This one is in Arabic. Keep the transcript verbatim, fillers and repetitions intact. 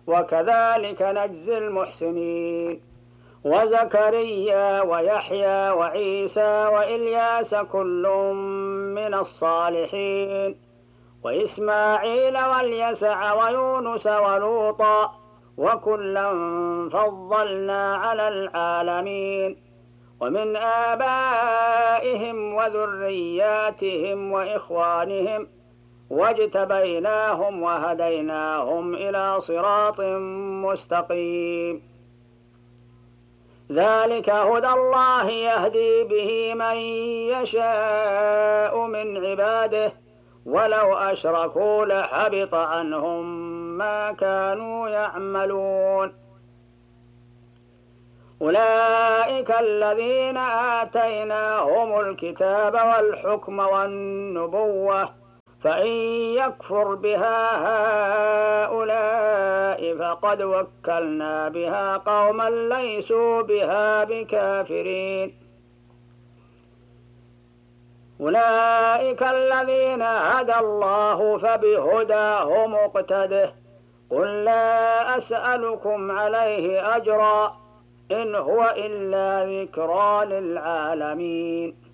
وكذلك نجزي المحسنين. وزكريا ويحيى وعيسى وإلياس كل من الصالحين، وإسماعيل واليسع ويونس ولوطا وكلا فضلنا على العالمين. ومن آبائهم وذرياتهم وإخوانهم واجتبيناهم وهديناهم إلى صراط مستقيم. ذلك هدى الله يهدي به من يشاء من عباده ولو أشركوا لحبط عنهم ما كانوا يعملون. أولئك الذين آتيناهم الكتاب والحكم والنبوة، فإن يكفر بها هؤلاء فقد وكلنا بها قوما ليسوا بها بكافرين. أولئك الذين هدى الله فبهداه مقتده. قل لا أسألكم عليه أجرا إن هو إلا ذكرى للعالمين.